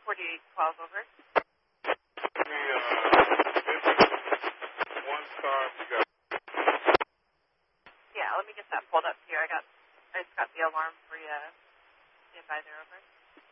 4812, over. Give me, one car we got. Yeah, let me get that pulled up here. I just got the alarm for you. Stand by there, over.